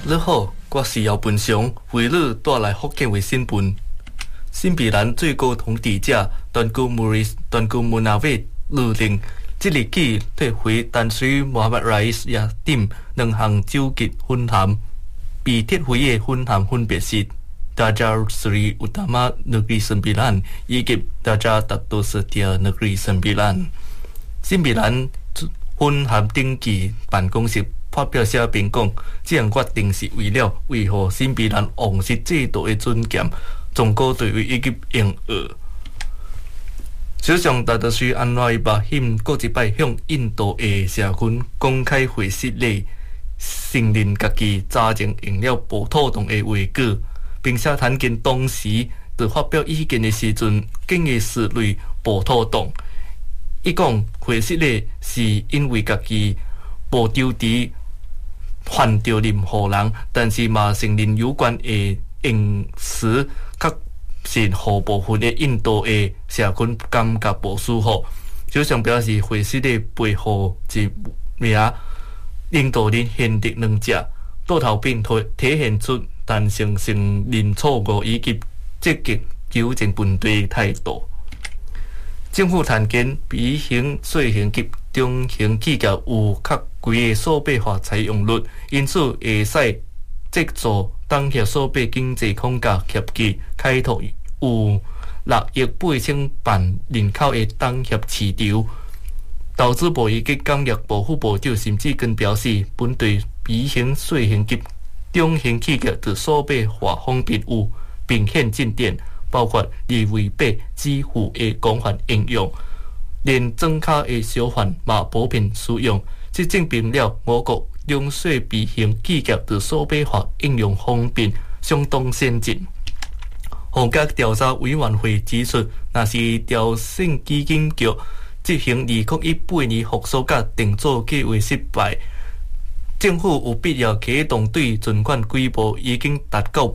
你好，我是姚本祥，为你带来福建卫新闻。新北兰最高统治者段古穆纳维勒令，即日起退回淡水穆罕默德莱斯雅店两项州级分函，被撤回的分函分别是Darjah Sri Utama Negeri Sembilan 以及 Darjah Dato Setia Negeri Sembilan。新北兰分函登记办公室发表声明讲，这样决定是为了维护新北兰王室制度的尊严，中国对位以及用恶。首相达德斯安拉伊巴辛过一摆向印度的社群公开回释礼，承认家己早前用了保土党的话语，并且谈见当时在发表意见的时阵，竟会视为保土党。伊讲回释礼是因为家己无丢伫犯着任何人，但是嘛承认有关的用词确实互部分的印度的社群感觉无舒服。首相表示，回释礼背后一名领导人贤德两者，倒头并体现出但承认错误以及积极纠正问题的态度。政府探见微型、小型及中型企业有较高的所得法采用率，因此会使借助当下所得经济框架协议，开拓有6亿8千万人口的当下市场。投资部以及工业部副部长甚至更表示，本对微型、小型及中型企业在所得法方面有明显进展。包括二维码支付的广泛应用，连装卡的小贩嘛普遍使用，这证明了我国中小微型企业在所得法应用方面相当先进。皇家调查委员会指出，若是调整基金局执行2018年复苏甲定做计划失败，政府有必要启动对存款规模已经达到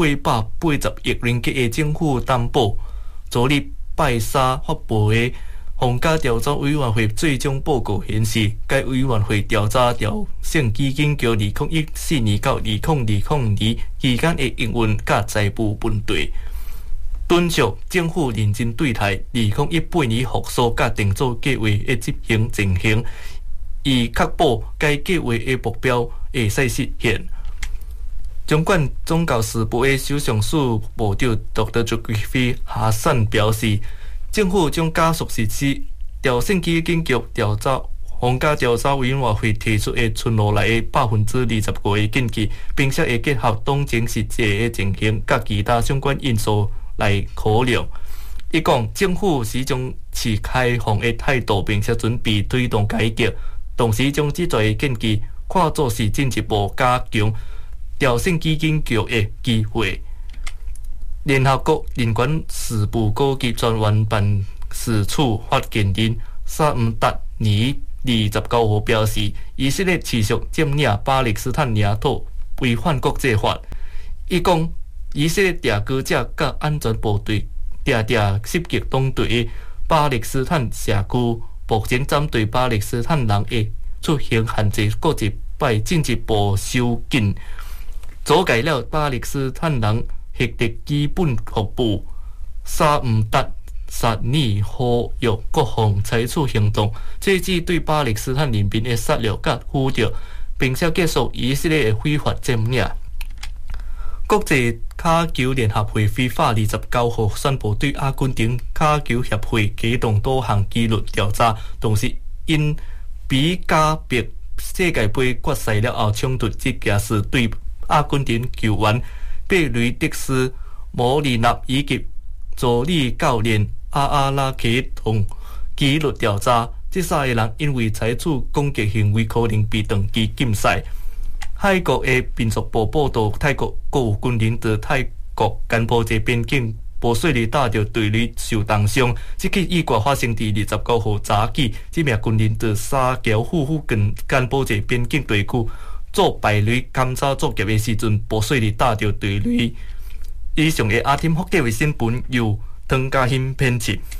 880亿ringgit的政府担保。昨日拜三发布的皇家调查委员会最终报告显示，该委员会调查调整基金局2014年到2020年期间的营运甲财务问题。敦促政府认真对待2018年复苏甲定做计划的执行进行，以确保该计划的目标会使实现。中国宗教事务的首相署部长 Dr. Zulkifli Hasan 表示，政府将加速实施调整基金局调查皇家调查委员会提出的存落来的25%的建议，并且会结合当前实际的情形甲其他相关因素来考量。伊讲，政府始终持开放的态度，并且准备推动改革，同时将这类建议看作是进一步加强调整基金局的机会。联合国人权事务高级专员办事处发言人萨姆达尼29号表示，以色列持续占领巴勒斯坦领土，违反国际法。伊讲，以色列掠夺者甲安全部队常常袭击当地的巴勒斯坦社区，目前针对巴勒斯坦人的出行限制，过一摆进一步收紧，阻碍了巴勒斯坦人获得基本服务。沙姆达萨尼呼吁各方采取行动，制止对巴勒斯坦人民的杀戮甲侮辱，并且结束以色列的非法占领。国际卡球联合会 FIFA 29号宣布对阿根廷卡球协会启动多项纪律调查，同时因比加别世界杯决赛了后冲突这件事，对阿根廷球员贝雷德斯、莫里纳以及助理教练阿拉启动纪律调查。这3个人因为采取攻击行为，可能被长期禁赛。泰国的民族部报道，泰国国有军人在泰国柬埔寨边境无顺利打着队里受重伤。这起意外发生伫29号早起，这名军人在沙桥附近柬埔寨边境地区做败类检查作业的时阵，无顺利打着队里。以上的阿天福建卫新闻由唐家欣编辑。